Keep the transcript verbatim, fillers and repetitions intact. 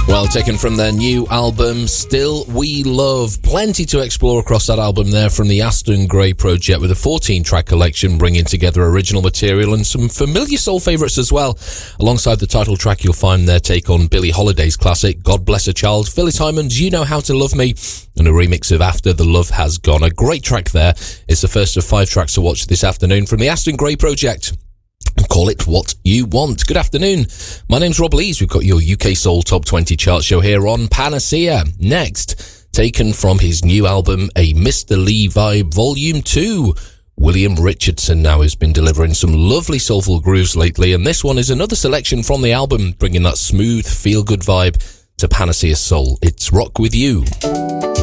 Well, taken from their new album, Still We Love. Plenty to explore across that album there from the Aston Gray project, with a fourteen-track collection bringing together original material and some familiar soul favourites as well. Alongside the title track, you'll find their take on Billie Holiday's classic, God Bless a Child, Phyllis Hyman's You Know How to Love Me, and a remix of After the Love Has Gone. A great track there. It's the first of five tracks to watch this afternoon from the Aston Gray project. Call it what you want. Good afternoon. My name's Rob Lees. We've got your U K Soul Top twenty chart show here on Panacea. Next, taken from his new album, A Mister Lee Vibe Volume two. William Richardson now has been delivering some lovely soulful grooves lately, and this one is another selection from the album, bringing that smooth, feel-good vibe to Panacea Soul. It's Rock With You.